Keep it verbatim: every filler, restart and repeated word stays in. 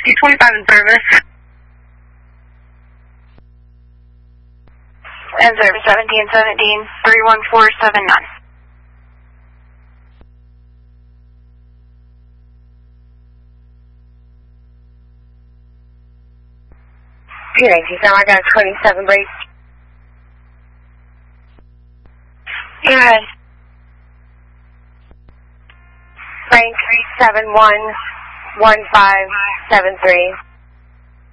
P twenty-five in service. In service, seventeen seventeen, three one four seven nine. P nineteen, I got a twenty-seven break. Go ahead. Frank three seven one one five seven three.